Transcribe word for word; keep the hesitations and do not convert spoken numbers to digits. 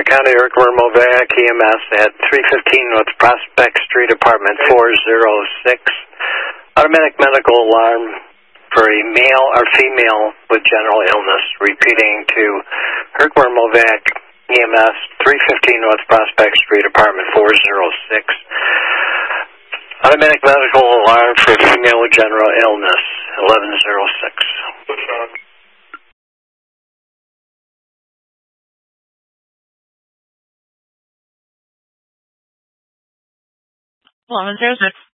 Summit County, Eric Movac, E M S at three fifteen North Prospect Street, apartment four oh six. Automatic medical alarm for a male or female with general illness. Repeating to Eric Movac, E M S, three fifteen North Prospect Street, apartment four oh six. Automatic medical alarm for a female with general illness, eleven oh six. eleven oh six.